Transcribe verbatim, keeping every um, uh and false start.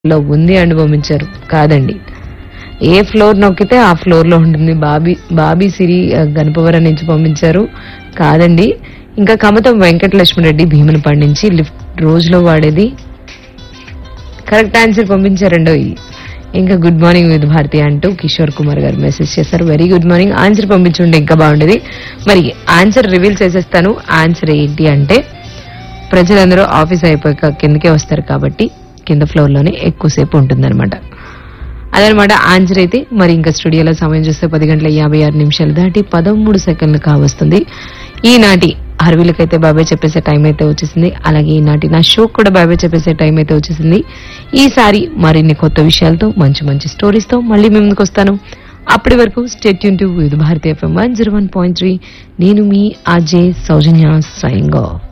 లో ఉంది అని పంపించారు. కాదండి, ఏ ఫ్లోర్ నొక్కితే ఆ ఫ్లోర్ లో ఉంటుంది. బాబీ బాబీ సిరి ఆ, గణపవరం నుంచి పంపించారు. కాదండి. ఇంకా కమతం వెంకటలక్ష్మి రెడ్డి భీమునిపాడు నుంచి లిఫ్ట్ రోజులో వాడేది కరెక్ట్ ఆన్సర్ పంపించారండో. ఇంకా గుడ్ మార్నింగ్ విత్ భారతి అంటూ కిషోర్ కుమార్ గారు మెసేజ్ చేశారు. Very good morning. ఆన్సర్ పంపించుంటే ఇంకా బాగుండేది. మరి ఆన్సర్ రివీల్ చేసేస్తాను. ఆన్సర్ ఏంటి అంటే, ప్రజలందరూ ఆఫీస్ అయిపోయాక కిందకే వస్తారు కాబట్టి కింద ఫ్లోర్ లోనే ఎక్కువసేపు ఉంటుందన్నమాట. అదనమాట ఆన్సర్ అయితే. మరి ఇంకా స్టూడియోలో సమయం చూస్తే పది గంటల యాభై ఆరు నిమిషాలు దాటి పదమూడు సెకండ్లు కావస్తుంది. ఈనాటి హర్వీలకైతే బాబాయ్ చెప్పేసే టైం అయితే వచ్చేసింది. అలాగే ఈనాటి నా షో కూడా బాబాయ్ చెప్పేసే టైం అయితే వచ్చేసింది. ఈసారి మరిన్ని కొత్త విషయాలతో మంచి మంచి స్టోరీస్ తో మళ్ళీ మీ ముందుకు వస్తాను. అప్పటి వరకు state tune to with Bharati FM one zero one point three. నేను మీ అజయ్ సౌజన్య సైనింగ్ ఆఫ్.